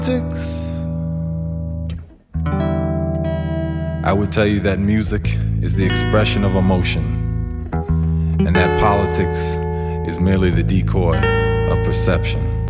I would tell you that music is the expression of emotion, and that politics is merely the decoy of perception.